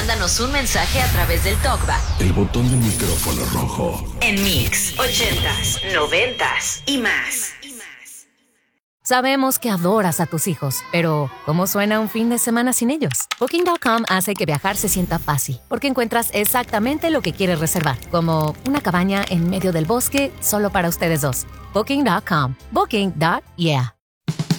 Mándanos un mensaje a través del TalkBack. El botón del micrófono rojo. En Mix 80s, 90s y más. Sabemos que adoras a tus hijos, pero ¿cómo suena un fin de semana sin ellos? Booking.com hace que viajar se sienta fácil, porque encuentras exactamente lo que quieres reservar, como una cabaña en medio del bosque solo para ustedes dos. Booking.com. Booking.yeah.